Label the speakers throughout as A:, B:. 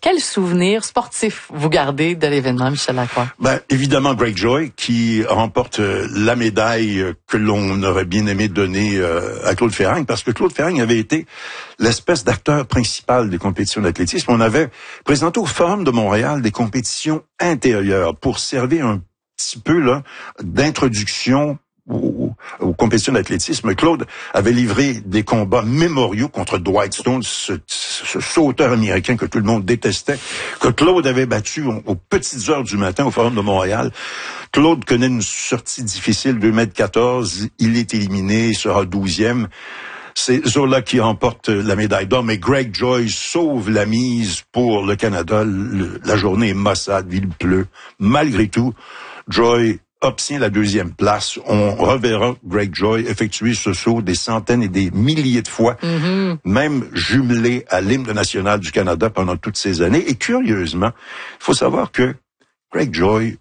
A: Quel souvenir sportif vous gardez de l'événement, Michel Lacroix?
B: Évidemment, Greg Joy, qui remporte la médaille que l'on aurait bien aimé donner à Claude Ferragne, parce que Claude Ferragne avait été l'espèce d'acteur principal des compétitions d'athlétisme. On avait présenté au Forum de Montréal des compétitions intérieures pour servir un petit peu là d'introduction aux compétitions d'athlétisme. Claude avait livré des combats mémoriaux contre Dwight Stone, ce sauteur américain que tout le monde détestait, que Claude avait battu aux petites heures du matin au Forum de Montréal. Claude connaît une sortie difficile, 2,14 m, il est éliminé, il sera 12e. C'est Zola qui remporte la médaille d'or, mais Greg Joy sauve la mise pour le Canada. La journée est maussade, il pleut. Malgré tout, Joy obtient la 2e place. On reverra Greg Joy effectuer ce saut des centaines et des milliers de fois, même jumelé à l'hymne national du Canada pendant toutes ces années. Et curieusement, il faut savoir que Greg Joy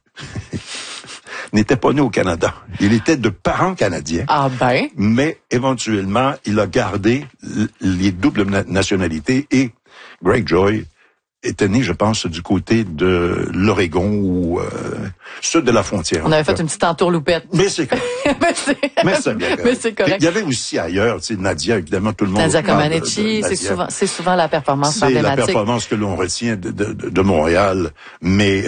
B: n'était pas né au Canada. Il était de parents canadiens.
A: Ah ben.
B: Mais éventuellement, il a gardé les doubles nationalités et Greg Joy était né, je pense, du côté de l'Oregon ou sud de la frontière.
A: On avait fait une petite entourloupette.
B: Mais c'est correct. mais
A: c'est correct.
B: Il y avait aussi ailleurs, tu sais, Nadia, évidemment, tout le monde.
A: Nadia Comaneci, c'est souvent la performance emblématique.
B: C'est la performance que l'on retient de Montréal. Mais,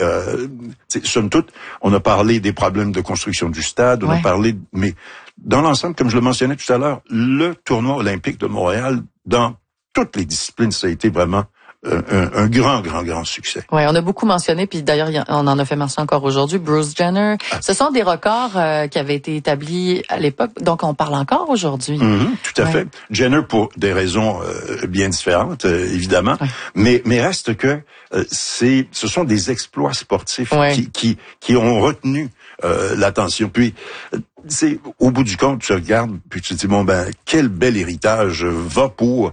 B: somme toute, on a parlé des problèmes de construction du stade, on a parlé, mais dans l'ensemble, comme je le mentionnais tout à l'heure, le tournoi olympique de Montréal, dans toutes les disciplines, ça a été vraiment un grand succès.
A: Oui, on a beaucoup mentionné, puis d'ailleurs, on en a fait mention encore aujourd'hui, Bruce Jenner. Ce sont des records qui avaient été établis à l'époque, donc on parle encore aujourd'hui.
B: Tout à fait. Jenner pour des raisons bien différentes, évidemment, mais reste que ce sont des exploits sportifs qui ont retenu l'attention. Puis, c'est au bout du compte, tu regardes, puis tu te dis, quel bel héritage va pour,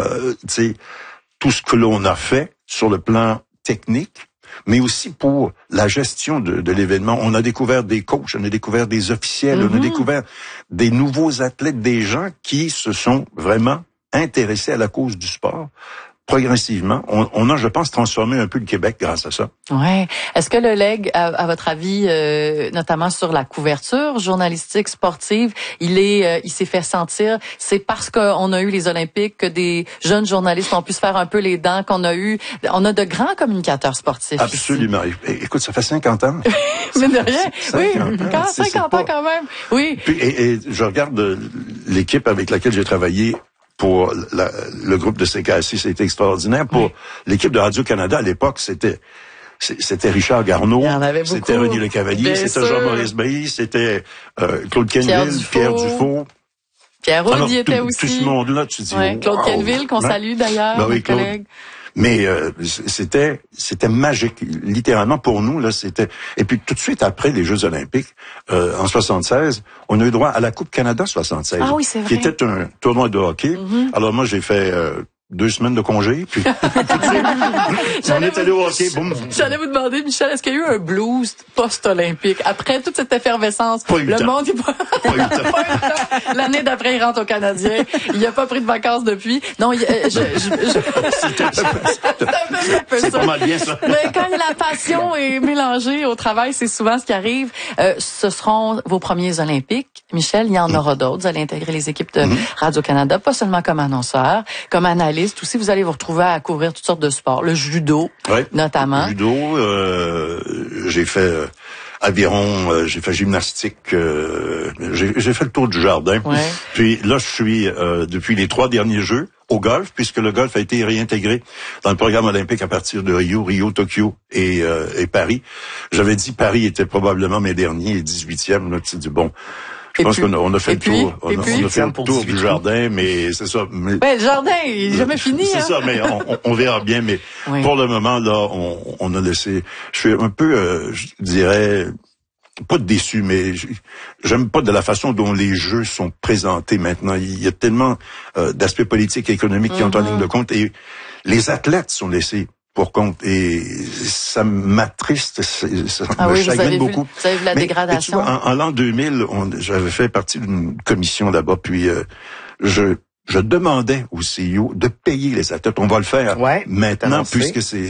B: tout ce que l'on a fait sur le plan technique, mais aussi pour la gestion de l'événement. On a découvert des coachs, on a découvert des officiels, on a découvert des nouveaux athlètes, des gens qui se sont vraiment intéressés à la cause du sport. Progressivement, on a, je pense, transformé un peu le Québec grâce à ça.
A: Ouais. Est-ce que le leg, à votre avis, notamment sur la couverture journalistique sportive, il s'est fait sentir? C'est parce qu'on a eu les Olympiques que des jeunes journalistes ont pu se faire un peu les dents, on a de grands communicateurs sportifs.
B: Absolument. Ici. Écoute, ça fait 50 ans.
A: Mais de rien. 50 ans quand même. Oui.
B: Puis, et je regarde l'équipe avec laquelle j'ai travaillé. Pour le groupe de CKSC, c'était extraordinaire. Pour l'équipe de Radio-Canada, à l'époque, c'était Richard Garneau, c'était René Lecavalier, c'était Jean-Maurice Bailly, c'était Claude Kenville, Pierre Dufault.
A: Pierre Roux y était aussi.
B: Tout ce monde-là, tu te dis...
A: Claude Kenville, qu'on salue d'ailleurs, mon collègue.
B: Mais c'était magique, littéralement pour nous là. Et puis tout de suite après les Jeux Olympiques en 76, on a eu droit à la Coupe Canada 76, qui était un tournoi de hockey. Alors moi j'ai fait 2 semaines de congé, puis on est allé au hockey, boum.
A: J'allais vous demander, Michel, est-ce qu'il y a eu un blues post-olympique? Après toute cette effervescence, le monde n'est pas eu le temps. L'année d'après, il rentre au Canadien. Il n'a pas pris de vacances depuis. Non,
B: c'est pas mal bien ça.
A: Mais quand la passion est mélangée au travail, c'est souvent ce qui arrive. Ce seront vos premiers Olympiques. Michel, il y en aura d'autres. Vous allez intégrer les équipes de Radio-Canada, pas seulement comme annonceur, comme analyste. Aussi, vous allez vous retrouver à couvrir toutes sortes de sports. Le judo, notamment.
B: Le judo, j'ai fait aviron, j'ai fait gymnastique, j'ai fait le tour du jardin. Puis là, je suis, depuis les 3 derniers Jeux, au golf, puisque le golf a été réintégré dans le programme olympique à partir de Rio, Tokyo et Paris. J'avais dit Paris était probablement mes derniers, 18e. Là, tu dis, bon... Je pense qu'on a fait le tour. On a fait le tour du jardin, mais c'est ça.
A: Le jardin, il est jamais fini.
B: C'est ça, mais on verra bien. Mais pour le moment, là, on a laissé... Je suis un peu, je dirais, pas déçu, mais j'aime pas de la façon dont les jeux sont présentés maintenant. Il y a tellement d'aspects politiques et économiques qui entrent en ligne de compte. Et les athlètes sont laissés pour compte, et ça m'attriste, ça me chagrine beaucoup.
A: Vous avez vu la dégradation.
B: Mais tu vois, en l'an 2000, j'avais fait partie d'une commission là-bas, puis je demandais au CIO de payer les athlètes. On va le faire maintenant, puisque c'est